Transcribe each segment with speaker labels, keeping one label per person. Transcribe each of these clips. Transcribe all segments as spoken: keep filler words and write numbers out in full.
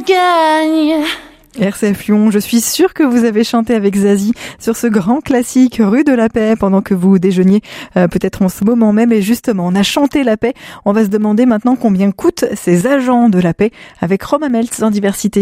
Speaker 1: gagne.
Speaker 2: R C F Lyon, je suis sûre que vous avez chanté avec Zazie sur ce grand classique Rue de la Paix pendant que vous déjeuniez, euh, peut-être en ce moment même. Et justement, on a chanté la paix. On va se demander maintenant combien coûtent ces agents de la paix avec Romain Meltz dans Diversité.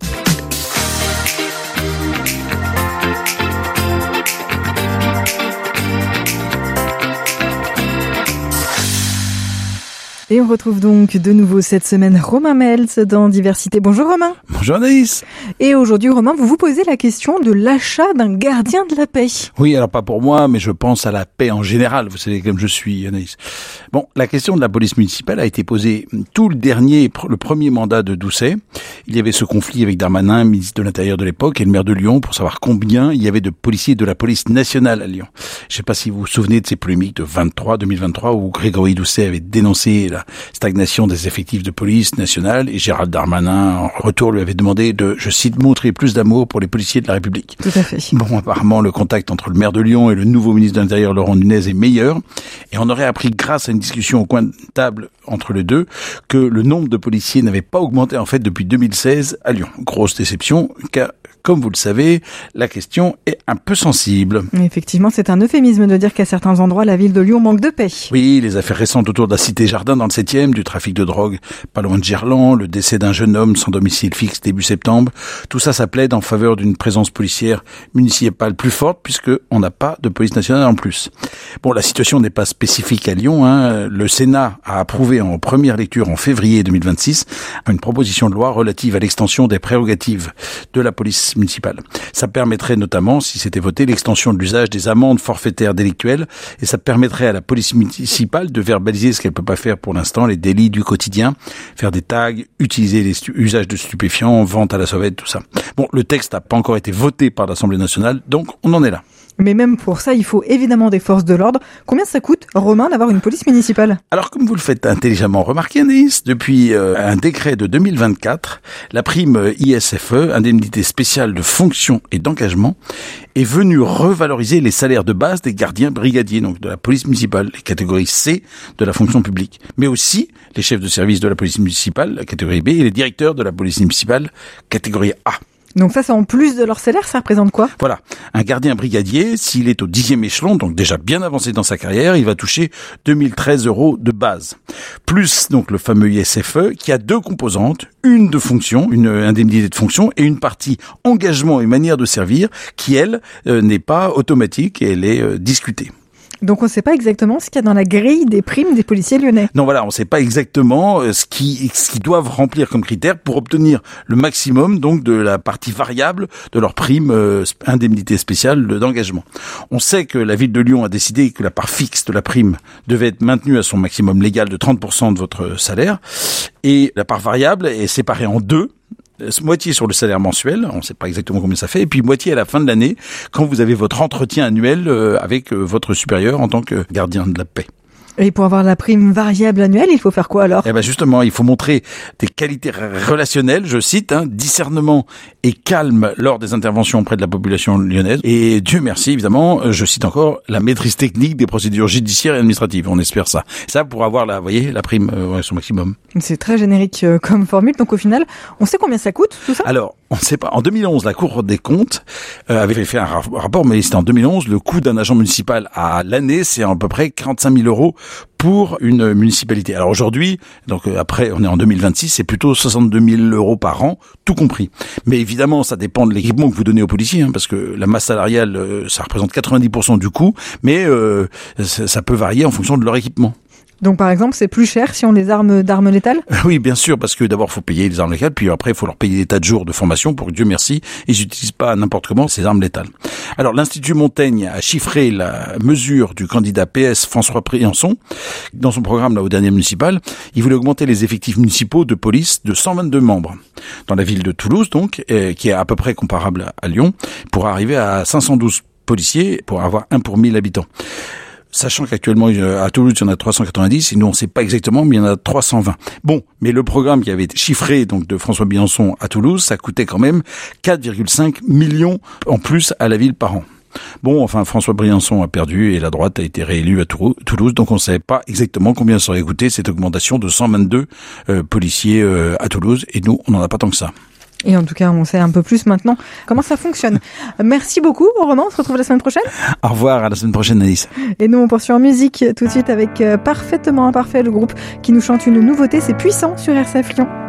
Speaker 2: Et on retrouve donc de nouveau cette semaine Romain Meltz dans Diversité. Bonjour Romain.
Speaker 3: Bonjour Anaïs.
Speaker 2: Et aujourd'hui Romain, vous vous posez la question de l'achat d'un gardien de la paix.
Speaker 3: Oui, alors pas pour moi, mais je pense à la paix en général. Vous savez comme je suis Anaïs. Bon, la question de la police municipale a été posée tout le dernier, le premier mandat de Doucet. Il y avait ce conflit avec Darmanin, ministre de l'Intérieur de l'époque, et le maire de Lyon pour savoir combien il y avait de policiers de la police nationale à Lyon. Je ne sais pas si vous vous souvenez de ces polémiques de vingt-trois, deux mille vingt-trois où Grégory Doucet avait dénoncé la stagnation des effectifs de police nationale et Gérald Darmanin, en retour, lui avait demandé de, je cite, montrer plus d'amour pour les policiers de la République.
Speaker 2: Tout à fait.
Speaker 3: Bon, apparemment, le contact entre le maire de Lyon et le nouveau ministre de l'Intérieur, Laurent Nunez, est meilleur. Et on aurait appris, grâce à une discussion au coin de table entre les deux, que le nombre de policiers n'avait pas augmenté, en fait, depuis deux mille seize à Lyon. Grosse déception, car, comme vous le savez, la question est un peu sensible.
Speaker 2: Effectivement, c'est un euphémisme de dire qu'à certains endroits, la ville de Lyon manque de paix.
Speaker 3: Oui, les affaires récentes autour de la Cité Jardin dans le septième, du trafic de drogue pas loin de Gerland, le décès d'un jeune homme sans domicile fixe début septembre, tout ça, ça plaide en faveur d'une présence policière municipale plus forte puisque on n'a pas de police nationale en plus. Bon, la situation n'est pas spécifique à Lyon, hein. Le Sénat a approuvé en première lecture en février deux mille vingt-six une proposition de loi relative à l'extension des prérogatives de la police municipale. Ça permettrait notamment, si c'était voté, l'extension de l'usage des amendes forfaitaires délictuelles et ça permettrait à la police municipale de verbaliser ce qu'elle peut pas faire pour l'instant, les délits du quotidien, faire des tags, utiliser les stu- usages de stupéfiants, vente à la sauvette, tout ça. Bon, le texte n'a pas encore été voté par l'Assemblée nationale, donc on en est là.
Speaker 2: Mais même pour ça, il faut évidemment des forces de l'ordre. Combien ça coûte, Romain, d'avoir une police municipale ?
Speaker 3: Alors, comme vous le faites intelligemment remarquer, Anaïs, depuis euh, un décret de deux mille vingt-quatre, la prime I S F E, indemnité spéciale de fonction et d'engagement, est venue revaloriser les salaires de base des gardiens brigadiers, donc de la police municipale, les catégories C de la fonction publique, mais aussi les chefs de service de la police municipale, la catégorie B, et les directeurs de la police municipale, catégorie A.
Speaker 2: Donc ça, c'est en plus de leur salaire, ça représente quoi ?
Speaker 3: Voilà. Un gardien brigadier, s'il est au dixième échelon, donc déjà bien avancé dans sa carrière, il va toucher deux mille treize euros de base. Plus, donc, le fameux I S F E, qui a deux composantes, une de fonction, une indemnité de fonction, et une partie engagement et manière de servir, qui, elle, euh, n'est pas automatique et elle est euh, discutée.
Speaker 2: Donc on ne sait pas exactement ce qu'il y a dans la grille des primes des policiers lyonnais.
Speaker 3: Non, voilà, on ne sait pas exactement ce qui, ce qu'ils doivent remplir comme critère pour obtenir le maximum donc de la partie variable de leur prime euh, indemnité spéciale d'engagement. On sait que la ville de Lyon a décidé que la part fixe de la prime devait être maintenue à son maximum légal de trente pour cent de votre salaire et la part variable est séparée en deux. Moitié sur le salaire mensuel, on ne sait pas exactement combien ça fait, et puis moitié à la fin de l'année, quand vous avez votre entretien annuel avec votre supérieur en tant que gardien de la paix.
Speaker 2: Et pour avoir la prime variable annuelle, il faut faire quoi alors ?
Speaker 3: Eh ben justement, il faut montrer des qualités relationnelles, je cite, hein, discernement et calme lors des interventions auprès de la population lyonnaise. Et Dieu merci, évidemment, je cite encore, la maîtrise technique des procédures judiciaires et administratives. On espère ça. Ça pour avoir la, vous voyez, la prime euh, ouais, son maximum.
Speaker 2: C'est très générique euh, comme formule. Donc au final, on sait combien ça coûte tout ça ?
Speaker 3: Alors, on ne sait pas. En deux mille onze, la Cour des comptes euh, avait fait un rapport, mais c'était en deux mille onze. Le coût d'un agent municipal à l'année, c'est à peu près quarante-cinq mille euros pour une municipalité. Alors aujourd'hui, donc après, on est en deux mille vingt-six, c'est plutôt soixante-deux mille euros par an, tout compris. Mais évidemment, ça dépend de l'équipement que vous donnez aux policiers, hein, parce que la masse salariale, euh, ça représente quatre-vingt-dix pour cent du coût, mais euh, ça, ça peut varier en fonction de leur équipement.
Speaker 2: Donc par exemple, c'est plus cher si on les arme d'armes létales ?
Speaker 3: Oui, bien sûr, parce que d'abord, il faut payer les armes létales, puis après, il faut leur payer des tas de jours de formation pour que, Dieu merci, ils n'utilisent pas n'importe comment ces armes létales. Alors, l'Institut Montaigne a chiffré la mesure du candidat P S François Briançon. Dans son programme, là, au dernier municipal, il voulait augmenter les effectifs municipaux de police de cent vingt-deux membres. Dans la ville de Toulouse, donc, euh, qui est à peu près comparable à Lyon, pour arriver à cinq cent douze policiers pour avoir un pour mille habitants. Sachant qu'actuellement, à Toulouse, il y en a trois cent quatre-vingt-dix, et nous, on ne sait pas exactement, mais il y en a trois cent vingt. Bon, mais le programme qui avait été chiffré, donc, de François Briançon à Toulouse, ça coûtait quand même quatre virgule cinq millions en plus à la ville par an. Bon, enfin, François Briançon a perdu et la droite a été réélue à Toulouse, donc on ne savait pas exactement combien ça aurait coûté cette augmentation de cent vingt-deux euh, policiers euh, à Toulouse, et nous, on n'en a pas tant que ça.
Speaker 2: Et en tout cas, on sait un peu plus maintenant comment ça fonctionne. Merci beaucoup, Romain. On se retrouve la semaine prochaine.
Speaker 3: Au revoir, à la semaine prochaine, Alice.
Speaker 2: Et nous, on poursuit en musique tout de suite avec Parfaitement Imparfait, le groupe qui nous chante une nouveauté. C'est Puissant sur R C F Lyon.